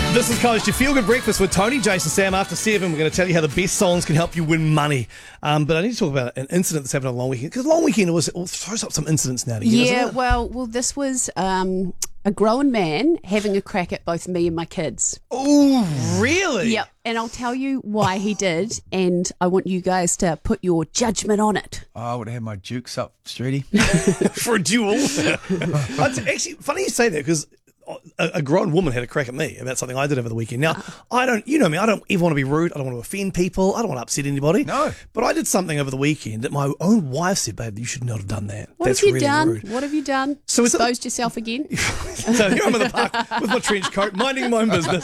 This is Coast, your feel-good breakfast with Tony, Jason, Sam. After 7, we're going to tell you how the best songs can help you win money. But I need to talk about an incident that's happened on a long weekend, because long weekend always throws up some incidents now to you, doesn't it? Well, this was a grown man having a crack at both me and my kids. Oh, really? Yep. And I'll tell you why he did, and I want you guys to put your judgment on it. Oh, I would have had my jukes up, Streety. For a duel. It's actually funny you say that, because a grown woman had a crack at me about something I did over the weekend. Now, I don't, you know me, I don't even want to be rude. I don't want to offend people. I don't want to upset anybody. No. But I did something over the weekend that my own wife said, babe, you should not have done that. What That's have you really done? rude. What have you done? So exposed yourself again? So here I'm in the park with my trench coat, minding my own business.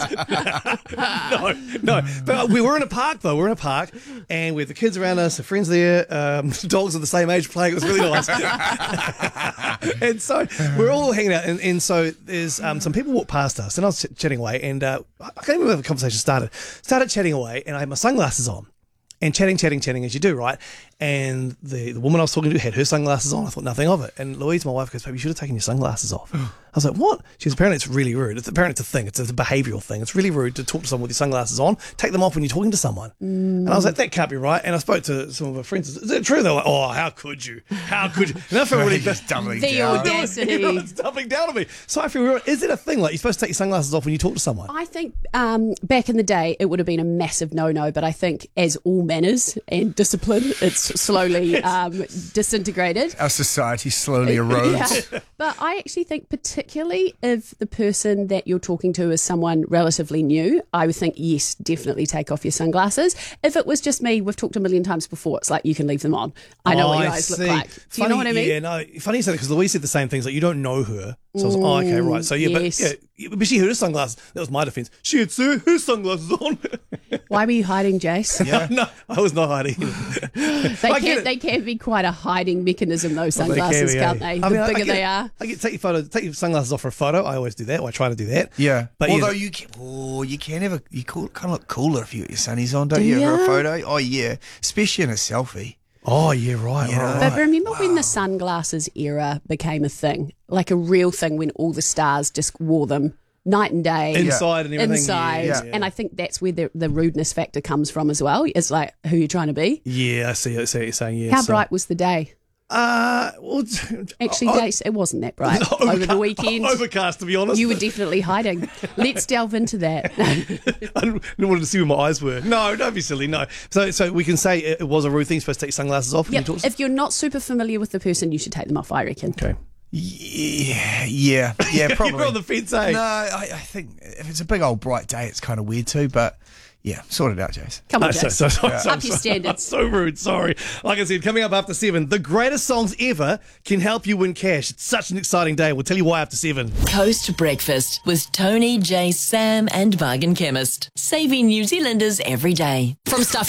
No. But we were in a park, though. We're in a park, and we had the kids around us, the friends there, dogs of the same age playing. It was really nice. And so we're all hanging out, and so there's some people walked past us, and I was chatting away, and I can't remember how the conversation started chatting away, and I had my sunglasses on, and chatting as you do, right? And the woman I was talking to had her sunglasses on. I thought nothing of it. And Louise, my wife, goes, babe, you should have taken your sunglasses off. I was like, what? She goes, apparently it's really rude. Apparently it's a thing. It's a behavioural thing. It's really rude to talk to someone with your sunglasses on. Take them off when you're talking to someone. And I was like, that can't be right. And I spoke to some of my friends. Is it true? They were like, oh, how could you? How could you? And I felt really just doubling The down. audacity. Everyone's doubling down on me. So I feel real. Is it a thing? Like, you're supposed to take your sunglasses off when you talk to someone? I think back in the day it would have been a massive no-no, but I think as all manners and discipline, it's slowly disintegrated. Our society slowly erodes. Yeah. But I actually think, particularly if the person that you're talking to is someone relatively new, I would think, yes, definitely take off your sunglasses. If it was just me, we've talked a million times before, it's like, you can leave them on. I know what your eyes look like. Do you know what I mean? Yeah, no, funny you say that, because Louise said the same things. Like, you don't know her. So I was like, oh, okay, right. So, yeah, yes. but she had her sunglasses. That was my defence. She had her sunglasses on. Why were you hiding, Jace? Yeah. No, I was not hiding. They can be quite a hiding mechanism, those sunglasses, can't they? The bigger they are. I get take your sunglasses off for a photo. I always do that. Or I try to do that. Yeah. But although you can kind of look cooler if you got your sunnies on, don't you? For a photo. Oh yeah, especially in a selfie. Oh yeah, right. But remember when the sunglasses era became a thing, like a real thing, when all the stars just wore them night and day, inside and everything. Yeah. And I think that's where the rudeness factor comes from as well. It's like, who you're trying to be. Yeah, I see what you're saying. Yeah. How bright was the day? Well, Actually, Jace, it wasn't that bright over the weekend. Overcast, to be honest. You were definitely hiding. Let's delve into that. I wanted to see where my eyes were. No, don't be silly. No. So we can say it was a rude thing. You're supposed to take your sunglasses off when you talk to If you're not super familiar with the person, you should take them off, I reckon. Okay. Yeah, probably. You're on the fence, eh? No, I think if it's a big old bright day, it's kind of weird too, but yeah, sort it out, Jace. Come on, Jace. Up your standards. So rude, sorry. Like I said, coming up after 7, the greatest songs ever can help you win cash. It's such an exciting day. We'll tell you why after 7. Coast Breakfast with Tony, Jay, Sam and Bargain Chemist. Saving New Zealanders every day. From Stuff